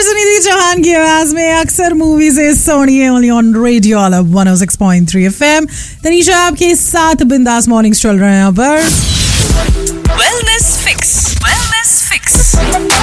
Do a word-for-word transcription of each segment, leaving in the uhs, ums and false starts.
सुनिधि चौहान की आवाज में अक्सर मूवी से सोनिए only on radio one O six point three F M. Tanisha आपके साथ बिंदास मॉर्निंग्स चल रहे हैं यहाँ पर। Wellness fix, wellness fix.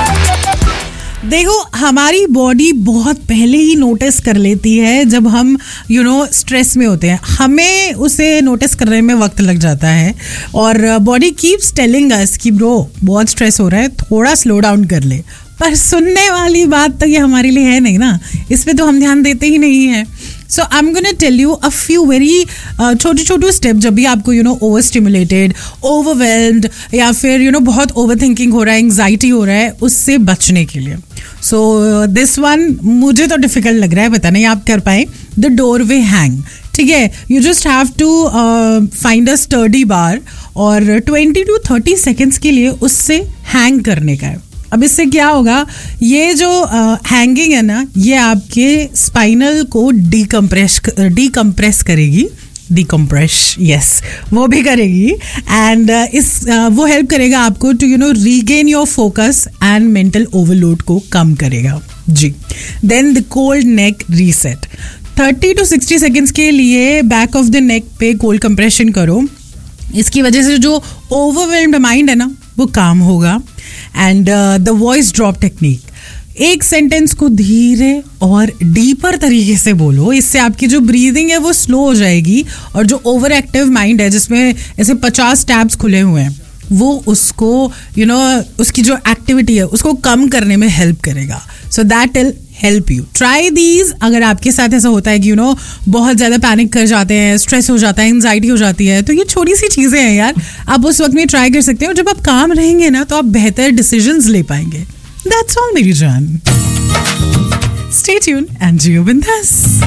देखो, हमारी बॉडी बहुत पहले ही नोटिस कर लेती है जब हम यू नो स्ट्रेस में होते हैं। हमें उसे नोटिस करने में वक्त लग जाता है और बॉडी कीप्स टेलिंग अस कि ब्रो बहुत स्ट्रेस हो रहा है, थोड़ा स्लो डाउन कर ले। पर सुनने वाली बात तो ये हमारे लिए है नहीं ना, इस पे तो हम ध्यान देते ही नहीं है। सो I am gonna tell you a few very छोटे छोटे स्टेप जब भी आपको you know over stimulated, overwhelmed या फिर यू नो बहुत ओवर थिंकिंग हो रहा है, एंग्जाइटी हो रहा है, उससे बचने के लिए। सो दिस वन मुझे तो डिफिकल्ट लग रहा है, पता नहीं आप कर पाए। द डोरवे हैंग, ठीक है, you just have to find a sturdy बार और ट्वेंटी टू थर्टी सेकेंड्स के लिए उससे हैंग करने का है। अब इससे क्या होगा, ये जो हैंगिंग uh, है ना, ये आपके स्पाइनल को डीकम्प्रेस डीकम्प्रेस करेगी, डीकम्प्रेस यस वो भी करेगी। एंड uh, इस uh, वो हेल्प करेगा आपको to you know regain your focus and mental overload को कम करेगा जी। Then the cold neck reset, thirty two sixty seconds के लिए बैक ऑफ द नेक पे कोल्ड कंप्रेशन करो। इसकी वजह से जो ओवरवेल्म्ड माइंड है ना वो काम होगा। And the voice drop technique, एक सेंटेंस को धीरे और डीपर तरीके से बोलो, इससे आपकी जो ब्रीदिंग है वो स्लो हो जाएगी और जो ओवर एक्टिव माइंड है जिसमें ऐसे पचास टैब्स खुले हुए हैं वो उसको यू you नो know, उसकी जो एक्टिविटी है उसको कम करने में हेल्प करेगा। So that will help you try these. अगर आपके साथ ऐसा होता है कि यू नो बहुत ज़्यादा पैनिक कर जाते हैं, स्ट्रेस हो जाता है, एंजाइटी हो जाती है, तो ये छोटी सी चीज़ें हैं यार, आप उस वक्त में ट्राई कर सकते हैं। और जब आप काम रहेंगे ना तो आप बेहतर डिसीजंस ले पाएंगे। दैट्स ऑल मेरी जान। स्टे ट्यून्ड एंड जियो बिंदास।